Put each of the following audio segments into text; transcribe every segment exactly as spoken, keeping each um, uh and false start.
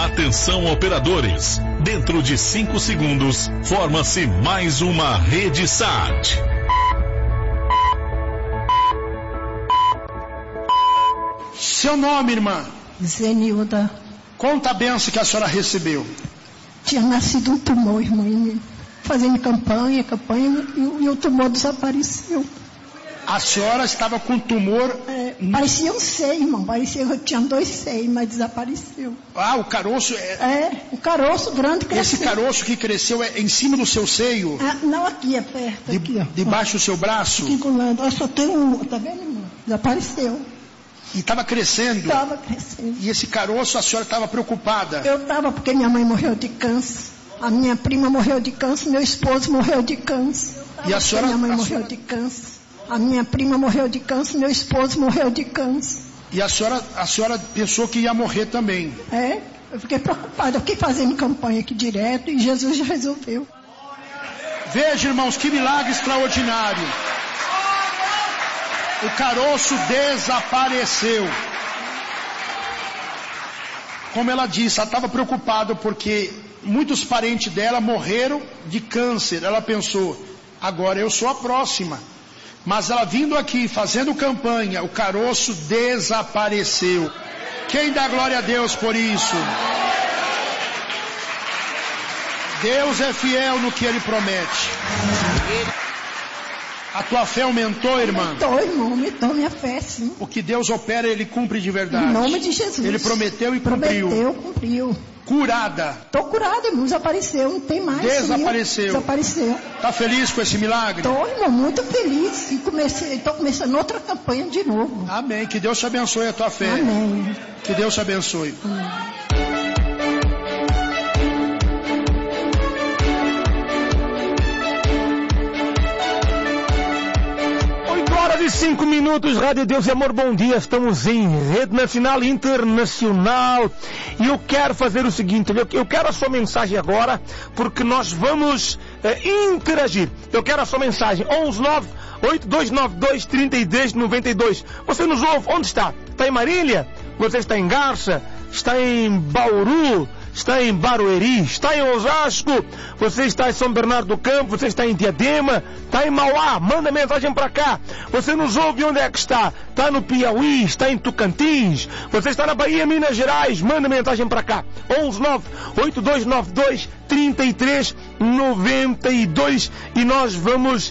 Atenção, operadores. Dentro de cinco segundos, forma-se mais uma Rede Sat. Seu nome, irmã? Zenilda. Conta a benção que a senhora recebeu. Tinha nascido um tumor, irmã, fazendo campanha, campanha, e, e o tumor desapareceu. A senhora estava com tumor... É, parecia um seio, irmão, parecia que eu tinha dois seios, mas desapareceu. Ah, o caroço... É, é o caroço grande cresceu. Esse caroço que cresceu é em cima do seu seio? Ah, não, aqui, é perto, de, aqui, ó. Debaixo do seu braço? Aqui com lado. Eu só tenho um, tá vendo, irmão? Desapareceu. E estava crescendo? Estava crescendo. E esse caroço, a senhora estava preocupada? Eu estava, porque minha mãe morreu de câncer. A minha prima morreu de câncer, meu esposo morreu de câncer. E a senhora... Minha mãe morreu senhora... de câncer. A minha prima morreu de câncer, meu esposo morreu de câncer. E a senhora, a senhora pensou que ia morrer também? É, eu fiquei preocupada. Eu fiquei fazendo campanha aqui direto e Jesus já resolveu. Veja, irmãos, que milagre extraordinário. O caroço desapareceu. Como ela disse, ela estava preocupada porque muitos parentes dela morreram de câncer. Ela pensou, agora eu sou a próxima. Mas ela vindo aqui, fazendo campanha, o caroço desapareceu. Quem dá glória a Deus por isso? Deus é fiel no que Ele promete. A tua fé aumentou, irmã? Aumentou, irmão, aumentou minha fé, sim. O que Deus opera, Ele cumpre de verdade. Em nome de Jesus. Ele prometeu e cumpriu. Prometeu, cumpriu. Curada. Estou curada, irmão, desapareceu, não tem mais. Desapareceu. Sumiu, desapareceu. Está feliz com esse milagre? Estou, irmão, muito feliz. E comecei, estou começando outra campanha de novo. Amém. Que Deus te abençoe a tua fé. Amém. Que Deus te abençoe. Amém. De cinco minutos, Rádio Deus e Amor, bom dia, estamos em rede nacional e internacional e eu quero fazer o seguinte, eu quero a sua mensagem agora, porque nós vamos eh, interagir. Eu quero a sua mensagem, onze nove oito dois nove dois três zero nove dois. Você nos ouve, onde está? Está em Marília? Você está em Garça? Está em Bauru? Está em Barueri, está em Osasco, você está em São Bernardo do Campo, você está em Diadema, está em Mauá, manda mensagem para cá. Você nos ouve onde é que está? Está no Piauí, está em Tocantins, você está na Bahia, Minas Gerais, manda mensagem para cá. onze nove oito dois nove dois três três nove dois e nós vamos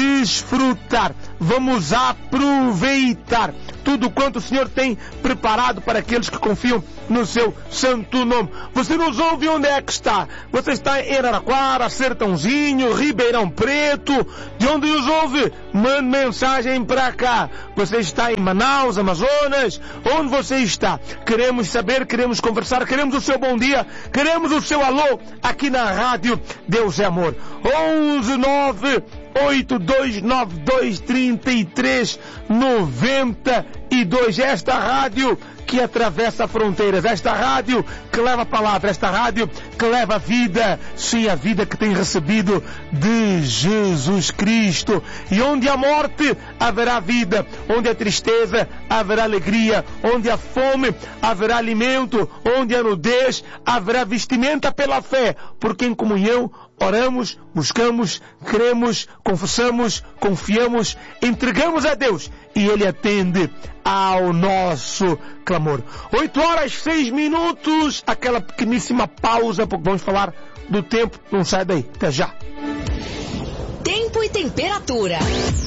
desfrutar, vamos aproveitar tudo quanto o Senhor tem preparado para aqueles que confiam no seu santo nome. Você nos ouve onde é que está? Você está em Araraquara, Sertãozinho, Ribeirão Preto, de onde nos ouve? Mande mensagem para cá. Você está em Manaus, Amazonas, onde você está? Queremos saber, queremos conversar, queremos o seu bom dia, queremos o seu alô aqui na rádio Deus é Amor. onze nove oito dois nove dois três três nove dois. Esta rádio que atravessa fronteiras, esta rádio que leva a palavra, esta rádio que leva a vida, sim, a vida que tem recebido de Jesus Cristo. E onde há morte, haverá vida. Onde há tristeza, haverá alegria. Onde há fome, haverá alimento. Onde há nudez, haverá vestimenta pela fé. Porque em comunhão oramos, buscamos, cremos, confessamos, confiamos, entregamos a Deus e Ele atende ao nosso clamor. Oito horas, seis minutos, aquela pequeníssima pausa, porque vamos falar do tempo. Não sai daí, até já. Tempo e temperatura.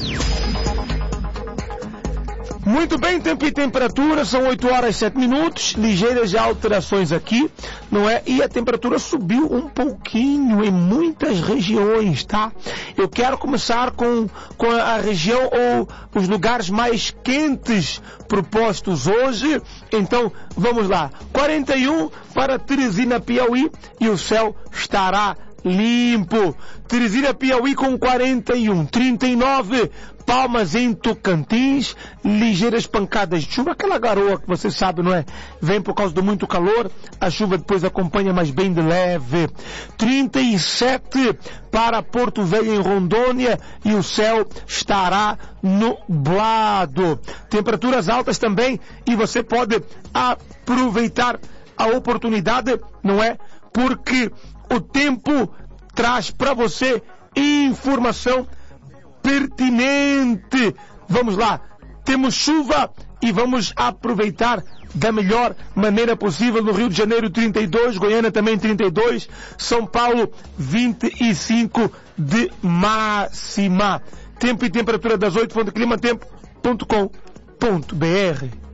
Muito bem, tempo e temperatura, são oito horas e sete minutos, ligeiras alterações aqui, não é? E a temperatura subiu um pouquinho em muitas regiões, tá? Eu quero começar com, com a região ou os lugares mais quentes propostos hoje. Então, vamos lá. quarenta e um para Teresina, Piauí, e o céu estará limpo. Teresina, Piauí com quarenta e um. trinta e nove Palmas em Tocantins, ligeiras pancadas de chuva, aquela garoa que você sabe, não é? Vem por causa do muito calor, a chuva depois acompanha, mas bem de leve. trinta e sete para Porto Velho em Rondônia e o céu estará nublado. Temperaturas altas também e você pode aproveitar a oportunidade, não é? Porque o tempo traz para você informação pertinente. Vamos lá, temos chuva e vamos aproveitar da melhor maneira possível. No Rio de Janeiro trinta e dois, Goiânia também trinta e dois, São Paulo vinte e cinco de máxima. Tempo e temperatura das oito, fonte climatempo ponto com ponto br.